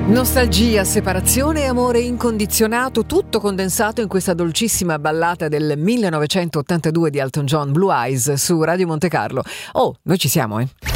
Nostalgia, separazione e amore incondizionato, tutto condensato in questa dolcissima ballata del 1982 di Elton John, Blue Eyes, su Radio Monte Carlo. Oh, noi ci siamo,